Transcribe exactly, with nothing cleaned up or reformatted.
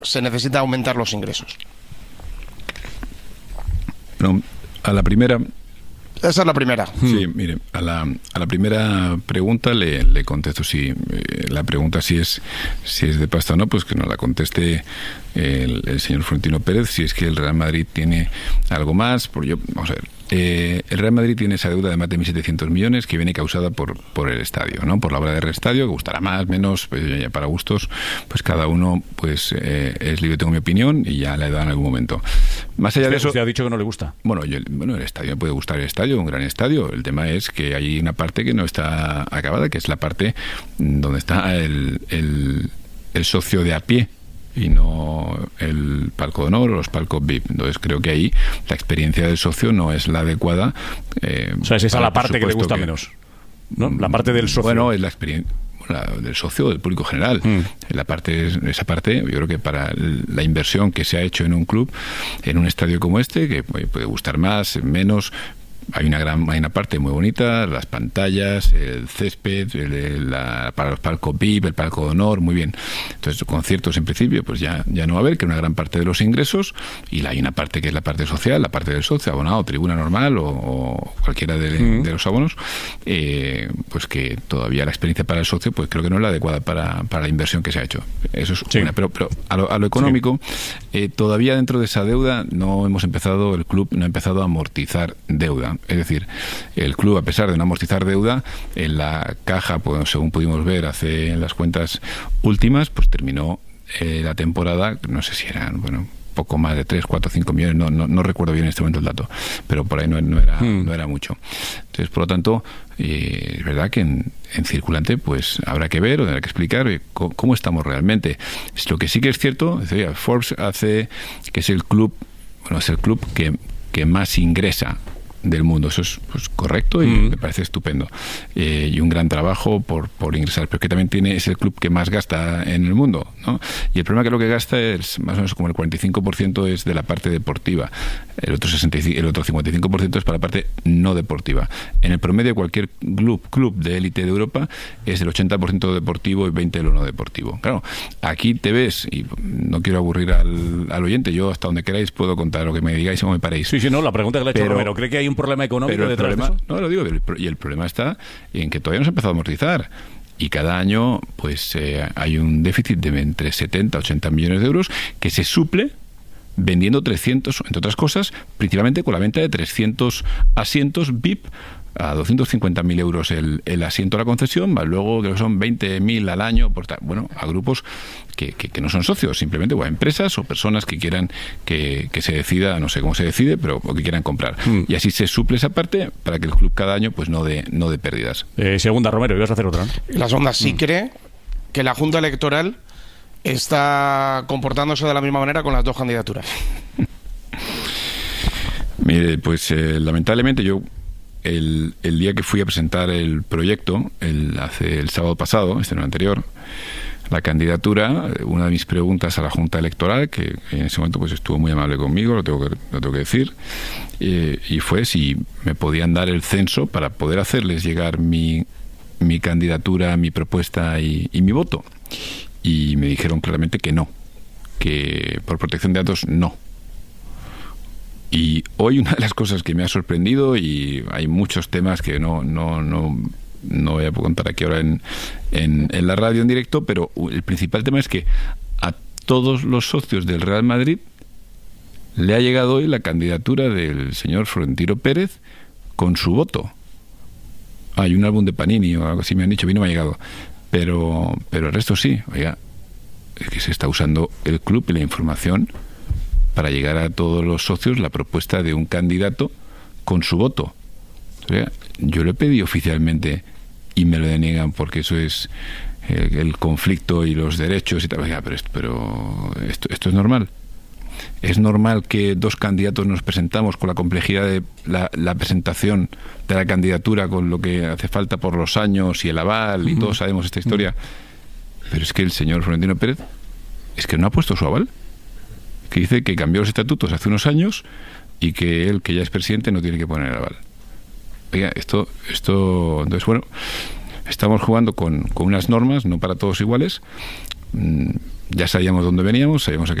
se necesita aumentar los ingresos? No, a la primera... Esa es la primera. Sí, mire, a la, a la primera pregunta le, le contesto sí. Eh, la pregunta si es si es de pasta o no, pues que nos la conteste el, el señor Florentino Pérez, si es que el Real Madrid tiene algo más. Por yo, vamos a ver. Eh, el Real Madrid tiene esa deuda de más de mil setecientos millones que viene causada por por el estadio, ¿no? Por la obra del estadio, que gustará más, menos, pues ya para gustos, pues cada uno pues eh, es libre, tengo mi opinión y ya la he dado en algún momento. Más allá usted, de eso... Usted ha dicho que no le gusta. Bueno, yo, bueno, el estadio me puede gustar el estadio, un gran estadio. El tema es que hay una parte que no está acabada, que es la parte donde está el, el, el socio de a pie y no el palco de honor o los palcos V I P. Entonces creo que ahí la experiencia del socio no es la adecuada. Eh, o sea, es esa la parte que le gusta que, menos, ¿no? La parte del socio. Bueno, es la experiencia del socio, del público general. Mm. La parte, esa parte, yo creo que para la inversión que se ha hecho en un club, en un estadio como este, que puede gustar más, menos. Hay una gran hay una parte muy bonita, las pantallas, el césped, el, la, para los palcos V I P, el palco de honor, muy bien. Entonces, conciertos en principio, pues ya, ya no va a haber, que una gran parte de los ingresos, y hay una parte que es la parte social, la parte del socio, abonado, tribuna normal o, o cualquiera de, mm. de los abonos, eh, pues que todavía la experiencia para el socio, pues creo que no es la adecuada para, para la inversión que se ha hecho. Eso es sí. una, pero, pero a lo, a lo económico, sí. eh, todavía dentro de esa deuda no hemos empezado, el club no ha empezado a amortizar deuda. Es decir, el club, a pesar de no amortizar deuda, en la caja, pues, según pudimos ver hace en las cuentas últimas, pues terminó eh, la temporada, no sé si eran, bueno, poco más de tres, cuatro, cinco millones, no, no, no recuerdo bien en este momento el dato, pero por ahí no, no, era, hmm. no era mucho. Entonces, por lo tanto, eh, es verdad que en, en circulante pues habrá que ver o tendrá que explicar eh, cómo, cómo estamos realmente. Lo que sí que es cierto, decía, Forbes hace que es el club, bueno, es el club que, que más ingresa del mundo. Eso es pues, correcto y mm. me parece estupendo. Eh, y un gran trabajo por, por ingresar. Pero que también tiene es el club que más gasta en el mundo, ¿no? Y el problema que lo que gasta es más o menos como el cuarenta y cinco por ciento es de la parte deportiva. El otro, sesenta y cinco, el otro cincuenta y cinco por ciento es para la parte no deportiva. En el promedio, cualquier club, club de élite de Europa es el ochenta por ciento deportivo y veinte por ciento lo no deportivo. Claro, aquí te ves, y no quiero aburrir al, al oyente, yo hasta donde queráis puedo contar lo que me digáis o me paréis. Sí, sí, no, la pregunta que le he hecho a Romero, ¿cree que hay un problema económico pero el detrás problema, de eso? No, lo digo, y el problema está en que todavía no se ha empezado a amortizar. Y cada año pues eh, hay un déficit de entre setenta y ochenta millones de euros que se suple vendiendo trescientos, entre otras cosas, principalmente con la venta de trescientos asientos V I P a doscientos cincuenta mil euros el, el asiento a la concesión, más luego creo que son veinte mil al año, por ta, bueno, a grupos que, que, que no son socios, simplemente o a empresas o personas que quieran que, que se decida, no sé cómo se decide, pero o que quieran comprar. Mm. Y así se suple esa parte para que el club cada año pues no dé no de pérdidas. Eh, segunda, Romero, ibas a hacer otra, ¿no? La segunda, sí mm. cree que la Junta Electoral está comportándose de la misma manera con las dos candidaturas. Mire, pues eh, lamentablemente yo El, el día que fui a presentar el proyecto, el, hace el sábado pasado, este no anterior, la candidatura, una de mis preguntas a la Junta Electoral, que en ese momento pues estuvo muy amable conmigo, lo tengo que, lo tengo que decir, eh, y fue si me podían dar el censo para poder hacerles llegar mi, mi candidatura, mi propuesta y, y mi voto. Y me dijeron claramente que no, que por protección de datos no. Y hoy una de las cosas que me ha sorprendido, y hay muchos temas que no no no no voy a contar aquí ahora en, en, en la radio en directo, pero el principal tema es que a todos los socios del Real Madrid le ha llegado hoy la candidatura del señor Florentino Pérez con su voto. Hay un álbum de Panini o algo así me han dicho, a mí no me ha llegado, pero pero el resto sí. Oiga, es que se está usando el club y la información para llegar a todos los socios la propuesta de un candidato con su voto. O sea, yo lo he pedido oficialmente y me lo deniegan porque eso es el, el conflicto y los derechos y tal. Oiga, pero, esto, pero esto, esto es normal. Es normal que dos candidatos nos presentamos con la complejidad de la, la presentación de la candidatura, con lo que hace falta por los años y el aval, y uh-huh. todos sabemos esta historia. Uh-huh. Pero es que el señor Florentino Pérez es que no ha puesto su aval, que dice que cambió los estatutos hace unos años y que él, que ya es presidente, no tiene que poner el aval. Oiga, esto, esto, entonces, bueno, estamos jugando con, con unas normas, no para todos iguales. ya sabíamos dónde veníamos, sabíamos a qué